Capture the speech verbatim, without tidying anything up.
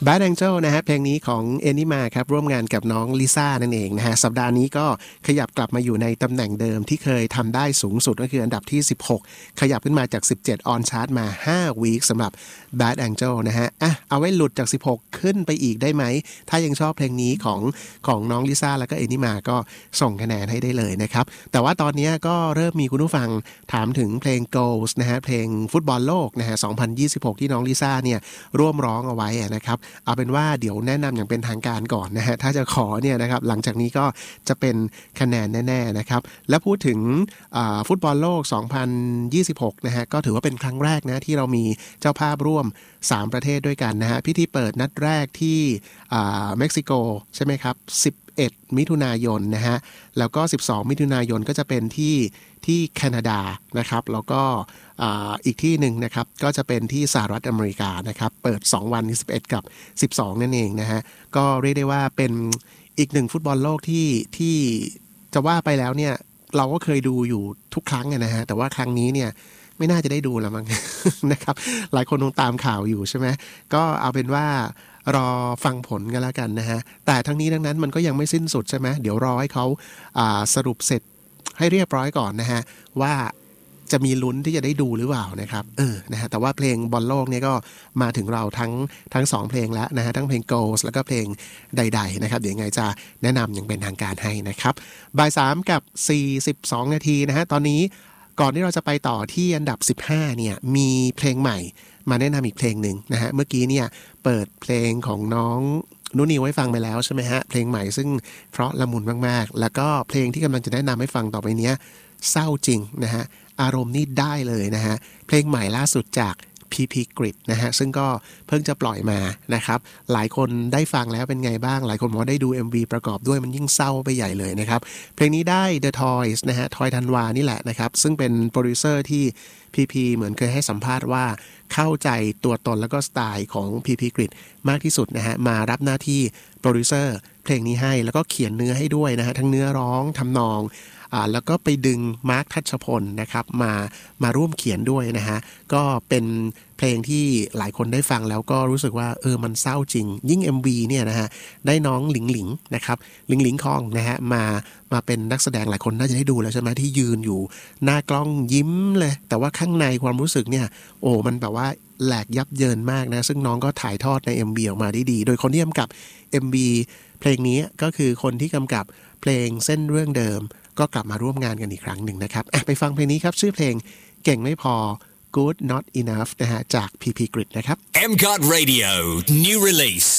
Bad Angel นะฮะเพลงนี้ของ Enigma ครับร่วมงานกับน้องลิซ่านั่นเองนะฮะสัปดาห์นี้ก็ขยับกลับมาอยู่ในตำแหน่งเดิมที่เคยทำได้สูงสุดก็คืออันดับที่สิบหกขยับขึ้นมาจากสิบเจ็ดออนชาร์ตมาห้าวีคสำหรับ Bad Angel นะฮะอ่ะเอาไว้หลุดจากสิบหกขึ้นไปอีกได้ไหมถ้ายังชอบเพลงนี้ของของน้องลิซ่าแล้วก็ Enigma ก็ส่งคะแนนให้ได้เลยนะครับแต่ว่าตอนนี้ก็เริ่มมีคุณผู้ฟังถามถึงเพลง Goals นะฮะเพลงฟุตบอลโลกนะฮะสองพันยี่สิบหกที่น้องลิซ่าเนี่ยร่วมร้องเอาไว้นะครับเอาเป็นว่าเดี๋ยวแนะนำอย่างเป็นทางการก่อนนะฮะถ้าจะขอเนี่ยนะครับหลังจากนี้ก็จะเป็นคะแนนแน่ๆนะครับและพูดถึงฟุตบอลโลกสองพันยี่สิบหกนะฮะก็ถือว่าเป็นครั้งแรกนะที่เรามีเจ้าภาพร่วมสามประเทศด้วยกันนะฮะพิธีเปิดนัดแรกที่เม็กซิโกใช่ไหมครับสิบเอ็ดมิถุนายนนะฮะแล้วก็สิบสองมิถุนายนก็จะเป็นที่ที่แคนาดานะครับแล้วก็อีกที่หนึ่งนะครับก็จะเป็นที่สหรัฐอเมริกานะครับเปิดสองวันสิบเอ็ดกับสิบสองนั่นเองนะฮะก็เรียกได้ว่าเป็นอีกหนึ่งฟุตบอลโลกที่ที่จะว่าไปแล้วเนี่ยเราก็เคยดูอยู่ทุกครั้งนะฮะแต่ว่าครั้งนี้เนี่ยไม่น่าจะได้ดูแล้วมั้ง นะครับหลายคนคงตามข่าวอยู่ใช่ไหมก็เอาเป็นว่ารอฟังผลกันแล้วกันนะฮะแต่ทั้งนี้ทั้งนั้นมันก็ยังไม่สิ้นสุดใช่ไหมเดี๋ยวรอให้เขาสรุปเสร็จให้เรียบร้อยก่อนนะฮะว่าจะมีลุ้นที่จะได้ดูหรือเปล่านะครับเออนะฮะแต่ว่าเพลงบอลโลกเนี่ยก็มาถึงเราทั้งทั้งสองเพลงแล้วนะฮะทั้งเพลง Goals แล้วก็เพลงใดๆนะครับเดี๋ยวยังไงจะแนะนำอย่างเป็นทางการให้นะครับบ่ายสามกับสี่สิบสองนาทีนะฮะตอนนี้ก่อนที่เราจะไปต่อที่อันดับสิบห้าเนี่ยมีเพลงใหม่มาแนะนำอีกเพลงหนึ่งนะฮะเมื่อกี้เนี่ยเปิดเพลงของน้องนุนิวให้ฟังไปแล้วใช่ไหมฮะเพลงใหม่ซึ่งเพราะละมุนมากๆแล้วก็เพลงที่กำลังจะแนะนำให้ฟังต่อไปเนี้ยเศร้าจริงนะฮะอารมณ์นี่ได้เลยนะฮะเพลงใหม่ล่าสุดจาก พี พี Grid นะฮะซึ่งก็เพิ่งจะปล่อยมานะครับหลายคนได้ฟังแล้วเป็นไงบ้างหลายคนบอกว่าได้ดู เอ็ม วี ประกอบด้วยมันยิ่งเศร้าไปใหญ่เลยนะครับเพลงนี้ได้ The Toys นะฮะทอยธันวานี่แหละนะครับซึ่งเป็นโปรดิวเซอร์ที่ พี พี เหมือนเคยให้สัมภาษณ์ว่าเข้าใจตัวตนแล้วก็สไตล์ของ พี พี Grid มากที่สุดนะฮะมารับหน้าที่โปรดิวเซอร์เพลงนี้ให้แล้วก็เขียนเนื้อให้ด้วยนะฮะทั้งเนื้อร้องทำนองอ่าแล้วก็ไปดึงมาร์คทัชพลนะครับมามาร่วมเขียนด้วยนะฮะก็เป็นเพลงที่หลายคนได้ฟังแล้วก็รู้สึกว่าเออมันเศร้าจริงยิ่ง เอ็ม วี เนี่ยนะฮะได้น้องหลิงหลิงนะครับหลิงหลิงคองนะฮะมามาเป็นนักแสดงหลายคนน่าจะได้ดูแล้วใช่ไหมที่ยืนอยู่หน้ากล้องยิ้มเลยแต่ว่าข้างในความรู้สึกเนี่ยโอ้มันแบบว่าแหลกยับเยินมากนะซึ่งน้องก็ถ่ายทอดใน เอ็ม วี ออกมาได้ดีโดยคนที่กำกับ เอ็ม วี เพลงนี้ก็คือคนที่กำกับเพลงเส้นเรื่องเดิมก็กลับมาร่วมงานกันอีกครั้งหนึ่งนะครับไปฟังเพลงนี้ครับชื่อเพลงเก่งไม่พอ Good Not Enough นะฮะจาก พี พี Grid นะครับเอ็ม ซี โอ ที Radio New Release